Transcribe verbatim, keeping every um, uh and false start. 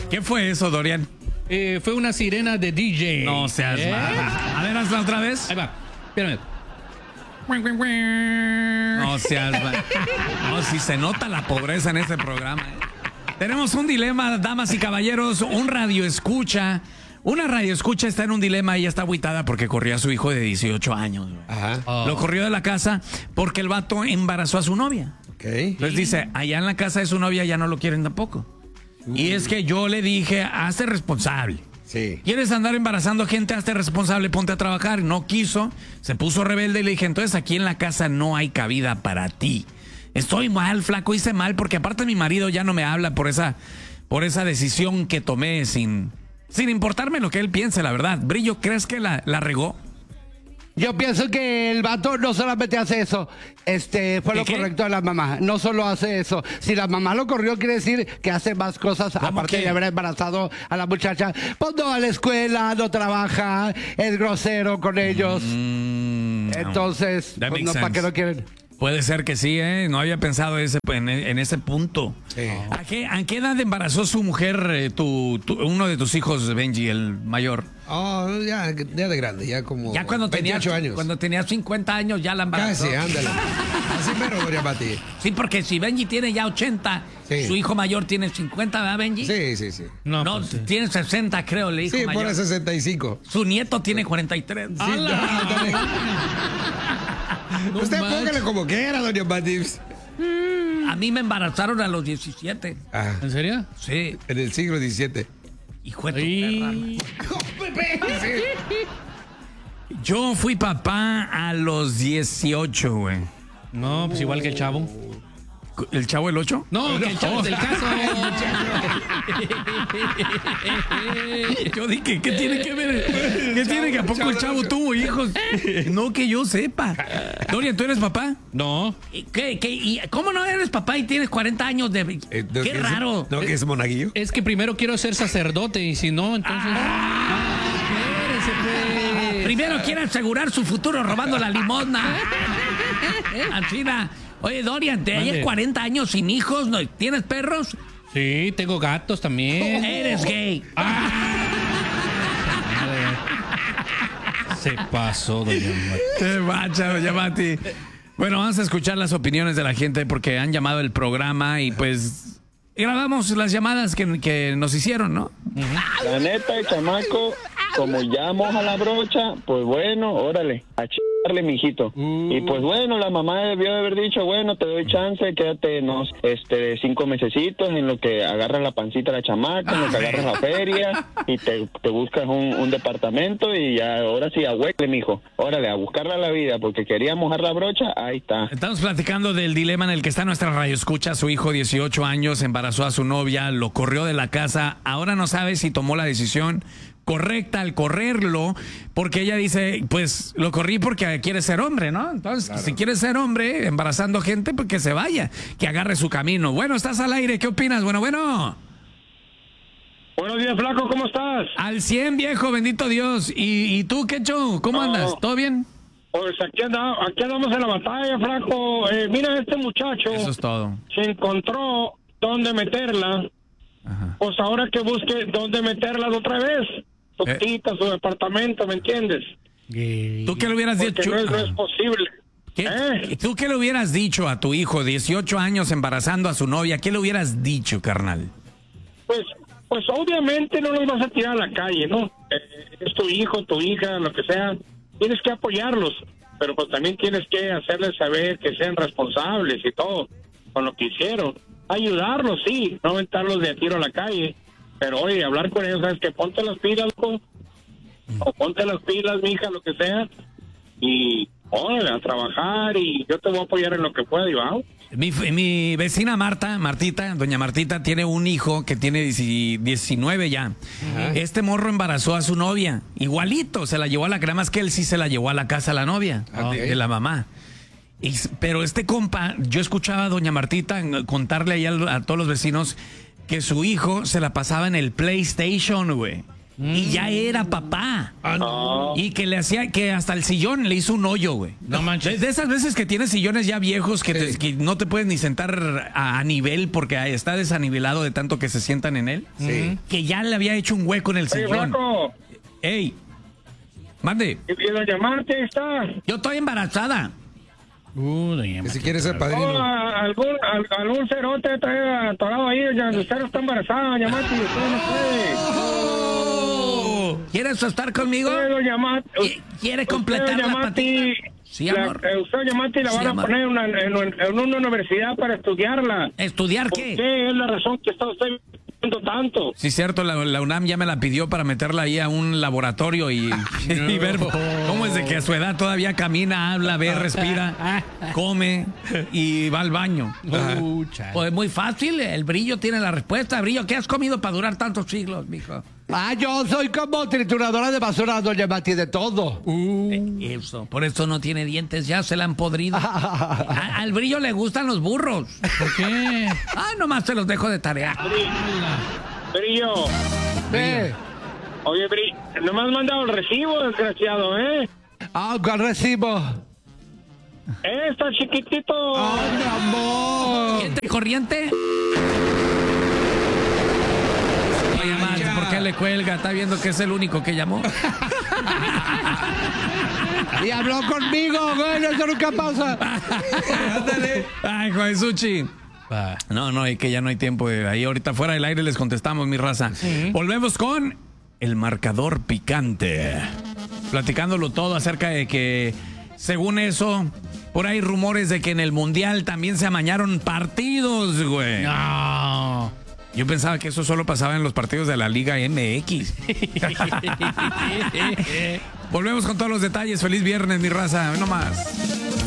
¿Qué fue eso, Dorian? Eh, fue una sirena de D J. No seas ¿Eh? mal. A ver, hazla otra vez. Ahí va. Espérame. No seas mal. No, si se nota la pobreza en este programa. ¿eh? Tenemos un dilema, damas y caballeros. Un radio escucha. Una radio escucha está en un dilema y está agüitada porque corrió a su hijo de dieciocho años. Ajá. Oh. Lo corrió de la casa porque el vato embarazó a su novia. Ok. Entonces dice, allá en la casa de su novia ya no lo quieren tampoco. Y es que yo le dije, hazte responsable. Sí. ¿Quieres andar embarazando gente? Hazte responsable, ponte a trabajar. No quiso, se puso rebelde y le dije, entonces aquí en la casa no hay cabida para ti. Estoy mal, flaco, hice mal, porque aparte mi marido ya no me habla por esa, por esa decisión que tomé sin, sin importarme lo que él piense, la verdad. Brillo, ¿crees que la, la regó? Yo pienso que el vato no solamente hace eso, este fue lo ¿Qué, qué? correcto de la mamá. No solo hace eso. Si la mamá lo corrió, quiere decir que hace más cosas aparte que? de haber embarazado a la muchacha. Pues no va a la escuela, no trabaja, es grosero con ellos. Mm, Entonces, that pues makes no, ¿para sense. qué lo quieren? Puede ser que sí, ¿eh? No había pensado ese, en, en ese punto. Sí. ¿A qué, ¿A qué edad embarazó su mujer, eh, tu, tu- uno de tus hijos, Benji, el mayor? Oh, ya, ya de grande, ya como Ya cuando tenías, veintiocho años. cuando tenías cincuenta años ya la embarazó. Casi, ándale. Así mero, Dorian Bati. Sí, porque si Benji tiene ya ochenta, Sí. su hijo mayor tiene cincuenta, ¿verdad, Benji? Sí, sí, sí. No, No, pues, sí. tiene sesenta, creo, el hijo Sí, mayor. por sesenta y cinco. Su nieto tiene cuarenta y tres. Sí, ándale. No Usted manches. póngale como quiera, Dorian Bati. A mí me embarazaron a los diecisiete. Ah, ¿En serio? Sí, en el siglo diecisiete. hijo de tu Ay. perra. Yo fui papá a los dieciocho, güey. No, pues igual que el chavo. ¿El chavo el ocho? No, que el chavo es del caso. Yo dije, ¿qué tiene que ver? ¿Qué tiene que a poco el chavo tuvo hijos? No que yo sepa. Dorian, ¿tú eres papá? No. ¿Y ¿Qué, qué, y ¿Cómo no eres papá y tienes cuarenta años de... Eh, ¿no qué que es- raro. ¿No que es monaguillo? Es que primero quiero ser sacerdote y si no, entonces. Espérese, pues. Primero quiere asegurar su futuro robando la limosna. Anchina. Oye, Dorian, ¿te Mande. hayas cuarenta años sin hijos? ¿No? ¿Tienes perros? Sí, tengo gatos también. Eres gay. Se pasó, doña Mati. Qué macha, doña Mati. Bueno, vamos a escuchar las opiniones de la gente porque han llamado el programa y pues grabamos las llamadas que, que nos hicieron, ¿no? La neta, el chamaco, como ya moja la brocha, pues bueno, órale, a chingarle, mijito. Y pues bueno, la mamá debió de haber dicho, bueno, te doy chance, quédate unos este, cinco mesecitos en lo que agarras la pancita la chamaca, en lo que agarras la feria y te, te buscas un, un departamento y ya, ahora sí, ahuecle, mijo. Órale, a buscarla la vida, porque quería mojar la brocha, ahí está. Estamos platicando del dilema en el que está nuestra radio escucha. Su hijo, dieciocho años, embarazó a su novia, lo corrió de la casa. Ahora no sabe si tomó la decisión correcta al correrlo, porque ella dice, pues lo corrí porque quiere ser hombre, ¿no? Entonces, si quiere ser hombre, embarazando gente, pues que se vaya, que agarre su camino. Bueno, estás al aire, ¿qué opinas? Bueno, bueno. Buenos días, flaco, ¿cómo estás? Al cien, viejo, bendito Dios. ¿Y, y tú, qué show? ¿Cómo No. andas? ¿Todo bien? Pues aquí, anda, aquí andamos en la batalla, flaco. Eh, mira, este muchacho Eso es todo. se encontró dónde meterla. Ajá. Pues ahora que busque dónde meterla de otra vez. Su Eh. tita, su departamento, ¿me entiendes? ¿Tú qué le hubieras Porque dicho? no es, no es posible. ¿Qué- ¿Eh? ¿Tú qué le hubieras dicho a tu hijo, dieciocho años, embarazando a su novia? ¿Qué le hubieras dicho, carnal? Pues, pues obviamente no los vas a tirar a la calle, ¿no? Eh, es tu hijo, tu hija, lo que sea. Tienes que apoyarlos, pero pues también tienes que hacerles saber que sean responsables y todo con lo que hicieron. Ayudarlos, sí, no aventarlos de a tiro a la calle, pero oye, hablar con ellos, ¿sabes qué? Ponte las pilas, loco, o ponte las pilas, mija, lo que sea, y órale, a trabajar, y yo te voy a apoyar en lo que pueda, y vamos. Mi, mi vecina Marta, Martita, doña Martita, tiene un hijo que tiene diecinueve ya. Este morro embarazó a su novia, igualito, se la llevó a la cama, más que él sí se la llevó a la casa a la novia, Ah, de la mamá. Y, pero este compa, yo escuchaba a doña Martita contarle ahí a, a todos los vecinos que su hijo se la pasaba en el PlayStation, güey. y ya era papá. No. Y que le hacía, que hasta el sillón le hizo un hoyo, güey. No manches. De, de esas veces que tienes sillones ya viejos que, te- que no te puedes ni sentar a, a nivel porque está desanivelado de tanto que se sientan en él. Sí. Que ya le había hecho un hueco en el Oye, sillón. flaco, Ey, mande, ¿y y doña Marta está? yo estoy embarazada. Uh, doña Que Marta. si quieres ser Oh, padrino. a- algún, al- algún cerote trae atorado ahí, ya usted no está embarazada, doña Marta, y usted no puede. ¿Quieres estar conmigo? Usted, doña Marta, ¿Qui- ¿Quiere completar usted, doña la Marta, patita? Sí, la- amor. eh, usted, doña Marta, la Sí, van a amor. poner en una, en, en una universidad para estudiarla. ¿Estudiar ¿Por qué? qué es la razón que está usted viendo tanto? Sí, cierto, la, la UNAM ya me la pidió para meterla ahí a un laboratorio y, y ver cómo es de que a su edad todavía camina, habla, ve, respira, come y va al baño. Uh, chale. Pues muy fácil, el Brillo tiene la respuesta. Brillo, ¿qué has comido para durar tantos siglos, mijo? Ah, yo soy como trituradora de basura, doña Mati, de todo. Eso, por eso no tiene dientes, ya se la han podrido. A- al Brillo le gustan los burros. ¿Por qué? Ah, nomás te los dejo de tarea. Brillo, Eh, oye, Brillo, no me has mandado el recibo, desgraciado, ¿eh? ah, ¿cuál recibo? Eh, está chiquitito. ¡Ay, mi amor! ¿Gente corriente? Oye, Max, ¿por qué le cuelga? ¿Está viendo que es el único que llamó? Y habló conmigo, güey, eso nunca pasa. Ándale. Ay, Joesuchi. Va. No, no, y que ya no hay tiempo. eh. Ahí ahorita fuera del aire les contestamos, mi raza. Volvemos con el marcador picante. Platicándolo todo acerca de que, según eso, por ahí rumores de que en el Mundial también se amañaron partidos, güey. No. Yo pensaba que eso solo pasaba en los partidos de la Liga M X. Volvemos con todos los detalles. Feliz viernes, mi raza. No más.